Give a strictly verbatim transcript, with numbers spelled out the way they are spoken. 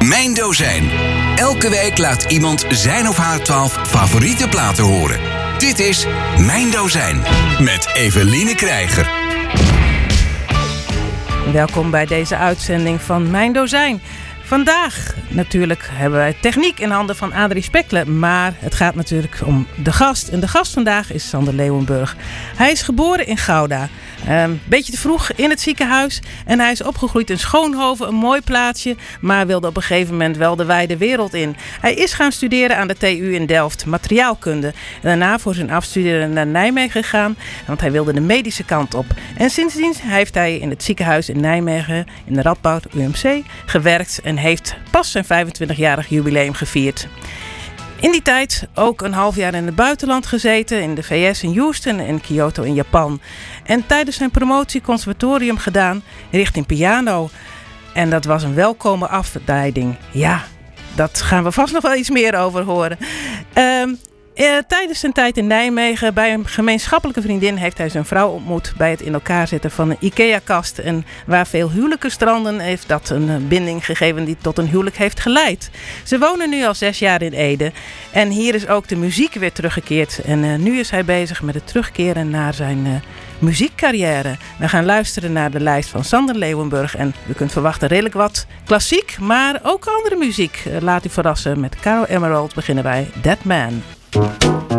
Mijn Dozijn. Elke week laat iemand zijn of haar twaalf favoriete platen horen. Dit is Mijn Dozijn met Eveline Krijger. Welkom bij deze uitzending van Mijn Dozijn. Vandaag natuurlijk hebben wij techniek in handen van Adrie Spekle, maar het gaat natuurlijk om de gast. En de gast vandaag is Sander Leeuwenburg. Hij is geboren in Gouda. Een um, beetje te vroeg in het ziekenhuis. En hij is opgegroeid in Schoonhoven, een mooi plaatsje, maar wilde op een gegeven moment wel de wijde wereld in. Hij is gaan studeren aan de T U in Delft, materiaalkunde. En daarna voor zijn afstuderen naar Nijmegen gegaan, want hij wilde de medische kant op. En sindsdien heeft hij in het ziekenhuis in Nijmegen, in de Radboud U M C, gewerkt en heeft pas zijn vijfentwintigjarig jubileum gevierd. In die tijd ook een half jaar in het buitenland gezeten, in de V S in Houston en Kyoto in Japan. En tijdens zijn promotie conservatorium gedaan richting piano. En dat was een welkome afleiding. Ja, dat gaan we vast nog wel iets meer over horen. Um, Uh, tijdens zijn tijd in Nijmegen bij een gemeenschappelijke vriendin heeft hij zijn vrouw ontmoet bij het in elkaar zetten van een IKEA-kast. En waar veel huwelijken stranden heeft dat een binding gegeven die tot een huwelijk heeft geleid. Ze wonen nu al zes jaar in Ede en hier is ook de muziek weer teruggekeerd. En uh, nu is hij bezig met het terugkeren naar zijn uh, muziekcarrière. We gaan luisteren naar de lijst van Sander Leeuwenburg en u kunt verwachten redelijk wat klassiek, maar ook andere muziek. Uh, laat u verrassen, met Caro Emerald beginnen wij Dead Man.